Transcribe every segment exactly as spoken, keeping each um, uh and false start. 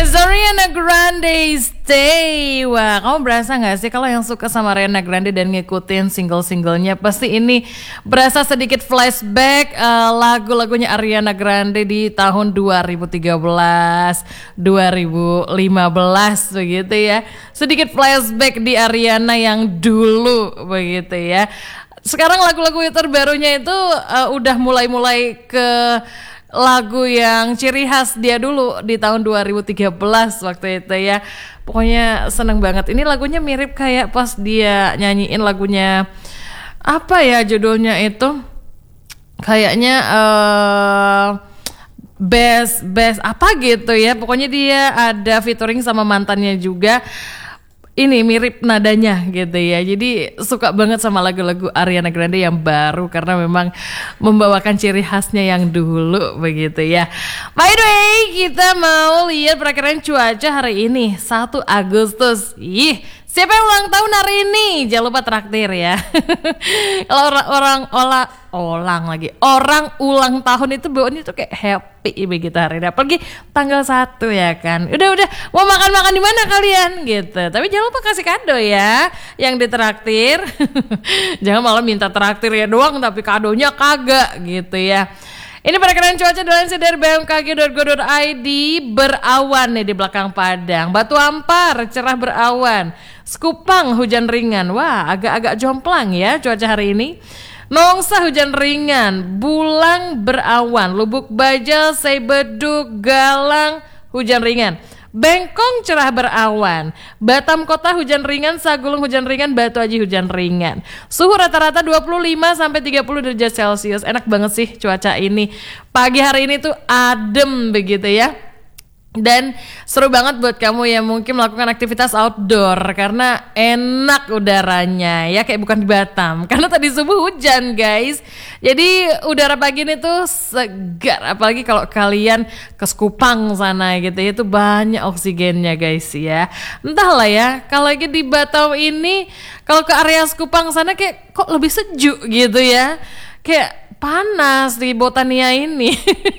It's Ariana Grande Stay. Wah, kamu berasa gak sih kalau yang suka sama Ariana Grande dan ngikutin single-singlenya, pasti ini berasa sedikit flashback uh, lagu-lagunya Ariana Grande di tahun dua ribu tiga belas, dua ribu lima belas begitu ya. Sedikit flashback di Ariana yang dulu begitu ya. Sekarang lagu-lagu terbarunya itu uh, udah mulai-mulai ke lagu yang ciri khas dia dulu di tahun dua ribu tiga belas waktu itu ya. Pokoknya seneng banget. Ini lagunya mirip kayak pas dia nyanyiin lagunya, apa ya judulnya itu, kayaknya uh, best best apa gitu ya. Pokoknya dia ada featuring sama mantannya juga. Ini mirip nadanya gitu ya. Jadi suka banget sama lagu-lagu Ariana Grande yang baru karena memang membawakan ciri khasnya yang dulu begitu ya. By the way, kita mau lihat perakiraan cuaca hari ini satu Agustus. Ih, siapa yang ulang tahun hari ini? Jangan lupa traktir ya. Kalau orang orang olah ulang lagi orang ulang tahun itu bawaannya tuh kayak happy begitu hari ini, apalagi tanggal satu ya kan. Udah udah mau makan-makan di mana kalian gitu. Tapi jangan lupa kasih kado ya yang ditraktir. Jangan malah minta traktir ya doang tapi kadonya kagak gitu ya. Ini perakiraan cuaca dilansir dari b m k g dot go dot i d. Berawan nih di belakang Padang. Batu Ampar cerah berawan. Sekupang hujan ringan. Wah, agak-agak jomplang ya cuaca hari ini. Nongsa hujan ringan. Bulang berawan. Lubuk Baja, Seibeduk, Galang hujan ringan. Bengkong cerah berawan. Batam Kota hujan ringan. Sagulung hujan ringan. Batu Aji hujan ringan. Suhu rata-rata dua puluh lima sampai tiga puluh derajat Celcius. Enak banget sih cuaca ini. Pagi hari ini tuh adem begitu ya. Dan seru banget buat kamu yang mungkin melakukan aktivitas outdoor karena enak udaranya ya, kayak bukan di Batam karena tadi subuh hujan guys. Jadi udara pagi ini tuh segar, apalagi kalau kalian ke Sekupang sana gitu ya, itu banyak oksigennya guys ya. Entahlah ya, kalau lagi di Batam ini kalau ke area Sekupang sana kayak kok lebih sejuk gitu ya, kayak panas di Botania ini.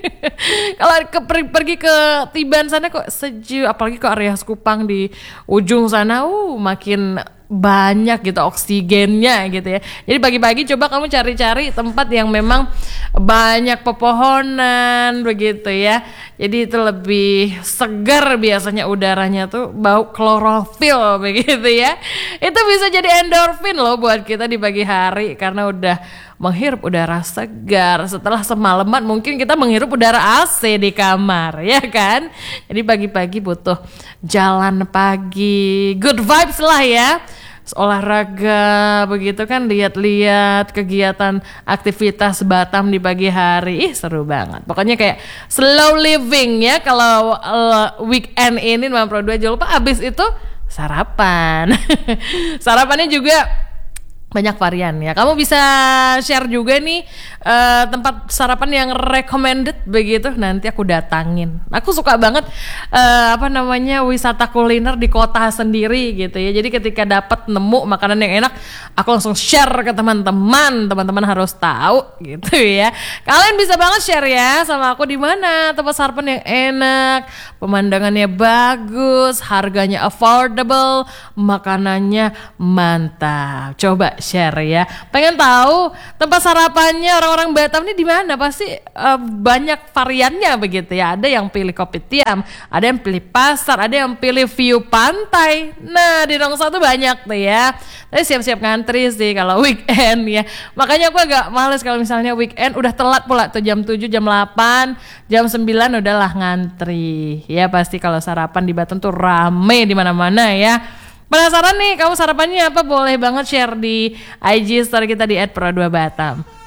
Kalau ke, pergi ke Tiban sana kok sejuk, apalagi ke area Sekupang di ujung sana, uh makin banyak gitu oksigennya gitu ya. Jadi pagi-pagi coba kamu cari-cari tempat yang memang banyak pepohonan begitu ya. Jadi itu lebih segar biasanya udaranya tuh, bau klorofil begitu ya. Itu bisa jadi endorfin loh buat kita di pagi hari karena udah menghirup udara segar. Setelah semalaman mungkin kita menghirup udara A C di kamar ya kan. Jadi pagi-pagi butuh jalan pagi, good vibes lah ya. Olahraga begitu kan, lihat-lihat kegiatan aktivitas Batam di pagi hari. Ih seru banget. Pokoknya kayak slow living ya kalau uh, weekend ini enam puluh dua. Jangan lupa abis itu sarapan. Sarapannya juga banyak varian ya. Kamu bisa share juga nih uh, tempat sarapan yang recommended begitu, nanti aku datangin. Aku suka banget uh, apa namanya wisata kuliner di kota sendiri gitu ya. Jadi ketika dapat nemu makanan yang enak, aku langsung share ke teman-teman. Teman-teman harus tahu gitu ya. Kalian bisa banget share ya sama aku di mana tempat sarapan yang enak, pemandangannya bagus, harganya affordable, makanannya mantap. Coba share ya. Pengen tahu tempat sarapannya orang-orang Batam ini di mana? Pasti uh, banyak variannya begitu ya. Ada yang pilih kopitiam, ada yang pilih pasar, ada yang pilih view pantai. Nah, di Nongsa tuh banyak tuh ya. Tapi siap-siap ngantri sih kalau weekend ya. Makanya aku agak males kalau misalnya weekend udah telat pula tuh jam tujuh, jam delapan, jam sembilan udahlah ngantri. Ya pasti kalau sarapan di Batam tuh rame di mana-mana ya. Penasaran nih kamu sarapannya apa? Boleh banget share di I G story kita di et pro dua batam.